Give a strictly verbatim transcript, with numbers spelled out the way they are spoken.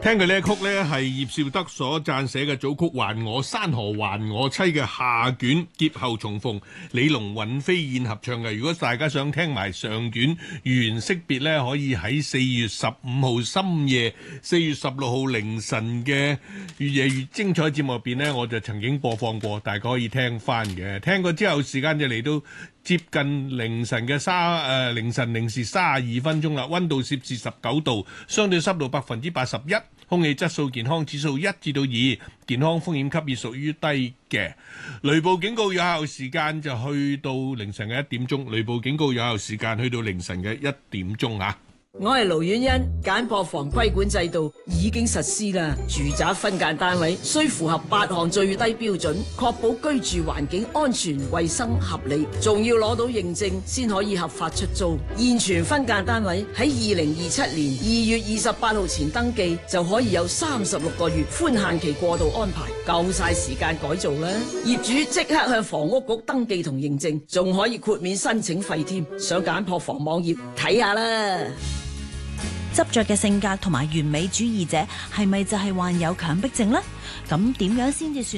聽佢呢一曲呢，係葉紹德所撰寫嘅組曲《還我山河還我妻》嘅下卷劫後重逢，李龍尹飛燕合唱嘅。如果大家想聽埋上卷原識別呢，可以喺四月十五號深夜、四月十六號凌晨嘅越夜越精彩節目入邊呢，我就曾經播放過，大家可以聽翻嘅。聽過之後，時間就嚟到接近凌晨嘅三誒凌晨零時三十二分鐘啦，溫度攝氏十九度，相對濕度百分之八十一，空氣質素健康指數一至到二，健康風險級別屬於低嘅。雷暴警告有效時間就去到凌晨嘅一點鐘，雷暴警告有效時間去到凌晨嘅一點鐘啊。 我係盧婉欣，簡樸房規管制度已經實施啦。住宅分間單位需符合八項最低標準，確保居住環境安全、衛生、合理，仲要攞到認證先可以合法出租。現存分間單位喺二零二七年二月二十八號前登記，就可以有三十六個月寬限期過渡安排，夠晒時間改造啦。業主即刻向房屋局登記同認證，仲可以豁免申請費添。上簡樸房網頁睇下啦。 執着嘅性格同埋完美主義者係咪就係患有強迫症呢？咁點樣先至算